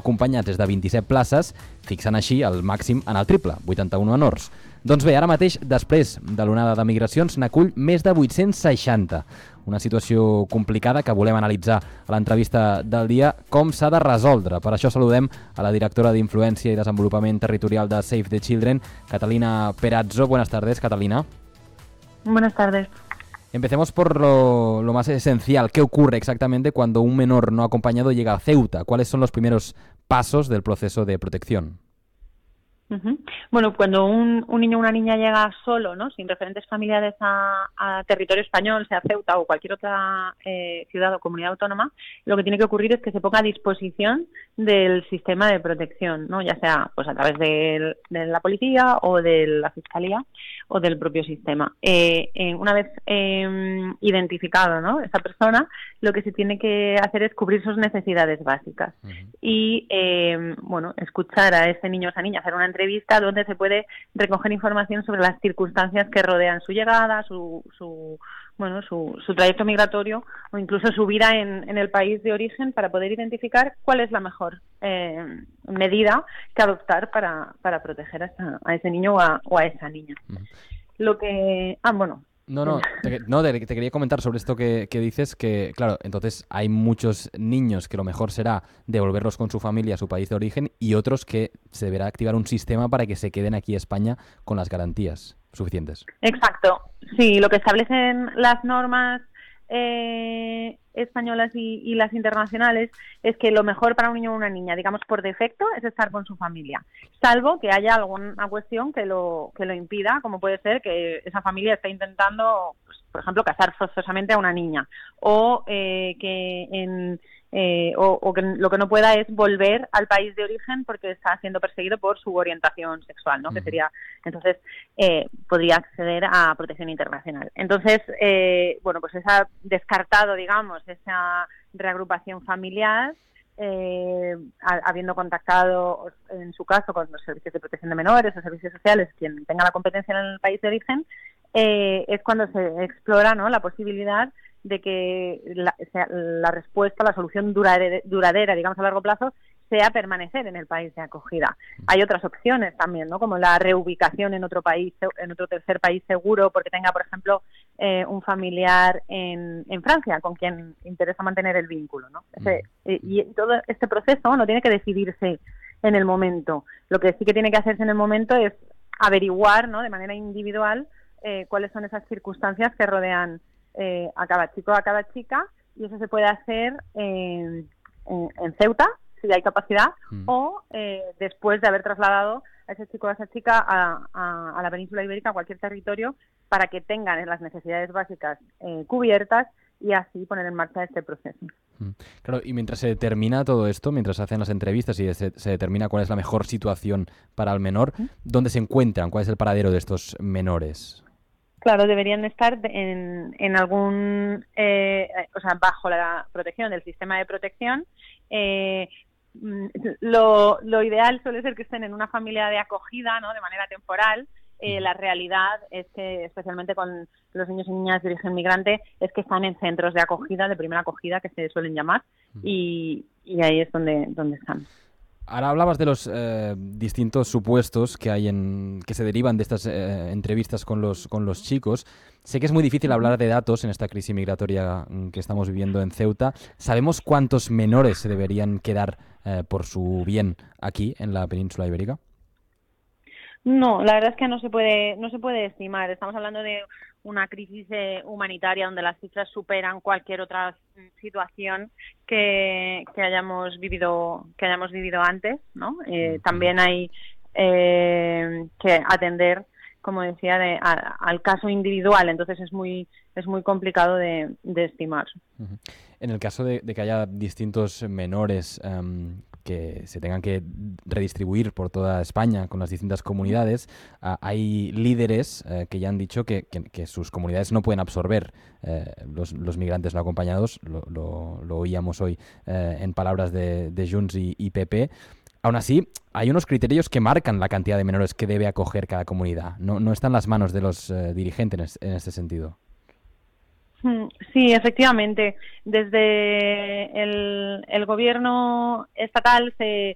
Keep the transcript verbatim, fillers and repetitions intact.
acompanyats és de vint-i-set places, fixant així el màxim en el triple, vuitanta-un menors. Doncs bé, ara mateix, després de l'onada de migracions, n'acull més de vuit-cents seixanta. Una situació complicada que volem analitzar a l'entrevista del dia, com s'ha de resoldre. Per això saludem a la directora d'Influència i Desenvolupament Territorial de Save the Children, Catalina Perazzo. Buenas tardes, Catalina. Buenas tardes. Empecemos por lo, lo más esencial. ¿Qué ocurre exactamente cuando un menor no acompañado llega a Ceuta? ¿Cuáles son los primeros pasos del proceso de protección? Uh-huh. Bueno, cuando un, un niño o una niña llega solo, ¿no?, sin referentes familiares a, a territorio español, sea Ceuta o cualquier otra eh, ciudad o comunidad autónoma, lo que tiene que ocurrir es que se ponga a disposición del sistema de protección, ¿no?, ya sea pues a través de, de la policía o de la fiscalía o del propio sistema. Eh, eh, una vez eh, identificado, ¿no?, esa persona, lo que se tiene que hacer es cubrir sus necesidades básicas. Uh-huh. Y eh, bueno, escuchar a ese niño o esa niña, hacer una entrevista donde se puede recoger información sobre las circunstancias que rodean su llegada, su, su bueno, su, su trayecto migratorio o incluso su vida en, en el país de origen, para poder identificar cuál es la mejor eh, medida que adoptar para, para proteger a, esa, a ese niño o a, o a esa niña. Uh-huh. Lo que... Ah, bueno... No, no, te, no te, te quería comentar sobre esto que, que dices, que claro, entonces hay muchos niños que lo mejor será devolverlos con su familia a su país de origen y otros que se deberá activar un sistema para que se queden aquí a España con las garantías suficientes. Exacto, sí, lo que establecen las normas eh, españolas y, y las internacionales es que lo mejor para un niño o una niña, digamos por defecto, es estar con su familia, salvo que haya alguna cuestión que lo que lo impida, como puede ser que esa familia esté intentando, pues, por ejemplo, casar forzosamente a una niña, o eh, que en Eh, o, o que lo que no pueda es volver al país de origen porque está siendo perseguido por su orientación sexual, ¿no? Uh-huh. Que sería, entonces, eh, podría acceder a protección internacional. Entonces, eh, bueno, pues esa descartado, digamos, esa reagrupación familiar, eh, a, habiendo contactado, en su caso, con los servicios de protección de menores o servicios sociales, quien tenga la competencia en el país de origen, eh, es cuando se explora, ¿no?, la posibilidad de que la, sea, la respuesta, la solución duradera, duradera, digamos a largo plazo, sea permanecer en el país de acogida. Hay otras opciones también, ¿no?, como la reubicación en otro país, en otro tercer país seguro, porque tenga, por ejemplo, eh, un familiar en, en Francia con quien interesa mantener el vínculo, ¿no? Ese, y, y todo este proceso no tiene que decidirse en el momento. Lo que sí que tiene que hacerse en el momento es averiguar, ¿no?, de manera individual eh, cuáles son esas circunstancias que rodean Eh, a cada chico o a cada chica, y eso se puede hacer eh, en, en Ceuta, si hay capacidad, mm. o eh, después de haber trasladado a ese chico o a esa chica a, a, a la península ibérica, a cualquier territorio, para que tengan las necesidades básicas eh, cubiertas y así poner en marcha este proceso. Mm. Claro, y mientras se determina todo esto, mientras se hacen las entrevistas y se, se determina cuál es la mejor situación para el menor, ¿Mm? ¿dónde se encuentran? ¿Cuál es el paradero de estos menores? Claro, deberían estar en, en algún, eh, o sea, bajo la protección del sistema de protección. Eh, lo, lo ideal suele ser que estén en una familia de acogida, ¿no?, de manera temporal. Eh, la realidad es que, especialmente con los niños y niñas de origen migrante, es que están en centros de acogida, de primera acogida, que se suelen llamar, y, y ahí es donde, donde están. Ahora hablabas de los eh, distintos supuestos que hay en que se derivan de estas eh, entrevistas con los con los chicos. Sé que es muy difícil hablar de datos en esta crisis migratoria que estamos viviendo en Ceuta. ¿Sabemos cuántos menores se deberían quedar eh, por su bien aquí en la península ibérica? No, la verdad es que no se puede no se puede estimar. Estamos hablando de una crisis eh, humanitaria donde las cifras superan cualquier otra situación que, que hayamos vivido que hayamos vivido antes, ¿no? Eh, también hay eh, que atender, como decía, de, a, al caso individual, entonces es muy es muy complicado de, de estimar. En el caso de, de que haya distintos menores um, que se tengan que redistribuir por toda España con las distintas comunidades, uh, hay líderes uh, que ya han dicho que, que, que sus comunidades no pueden absorber uh, los, los migrantes no acompañados, lo, lo, lo oíamos hoy uh, en palabras de, de Junts y, y P P. Aún así, hay unos criterios que marcan la cantidad de menores que debe acoger cada comunidad. No, no está en las manos de los uh, dirigentes en, en este sentido. Sí, efectivamente. Desde el, el gobierno estatal se,